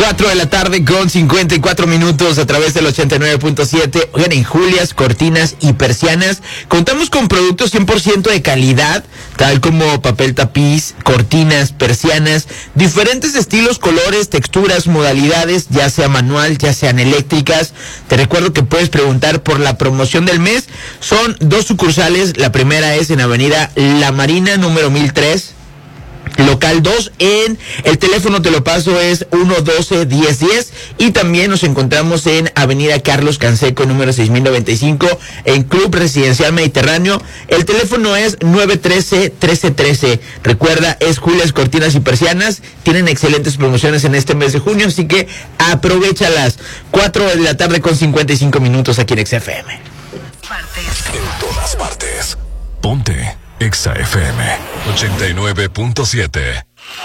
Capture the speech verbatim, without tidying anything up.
cuatro de la tarde con cincuenta y cuatro minutos a través del ochenta y nueve punto siete. Oigan, en Julias, Cortinas y Persianas contamos con productos cien por ciento de calidad, tal como papel tapiz, cortinas, persianas, diferentes estilos, colores, texturas, modalidades, ya sea manual, ya sean eléctricas. Te recuerdo que puedes preguntar por la promoción del mes. Son dos sucursales. La primera es en Avenida La Marina, número mil tres. Local dos, en el teléfono te lo paso, es uno doce diez diez, y también nos encontramos en Avenida Carlos Canseco, número seis mil noventa y cinco, en Club Residencial Mediterráneo. El teléfono es nueve trece trece trece. Recuerda, es Julias, Cortinas y Persianas. Tienen excelentes promociones en este mes de junio, así que aprovéchalas. cuatro de la tarde con cincuenta y cinco minutos aquí en Exa F M. En todas partes. Ponte Exa F M ochenta y nueve punto siete.